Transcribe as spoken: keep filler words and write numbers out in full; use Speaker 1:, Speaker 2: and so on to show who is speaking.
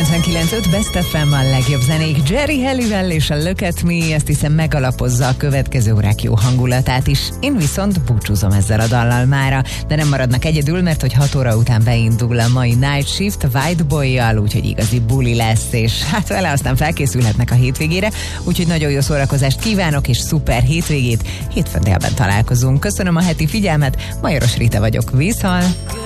Speaker 1: kilencvenkilenc öt Best ef em, a legjobb zenék Jerry Halliwell és a Look at Me, ezt hiszem megalapozza a következő órák jó hangulatát is. Én viszont búcsúzom ezzel a dallal mára, de nem maradnak egyedül, mert hogy hat óra után beindul a mai Night Shift White Boy-jal, úgyhogy igazi buli lesz, és hát vele aztán felkészülhetnek a hétvégére, úgyhogy nagyon jó szórakozást kívánok, és szuper hétvégét. Hétfőn délben találkozunk. Köszönöm a heti figyelmet, Majoros Rita vagyok, viszont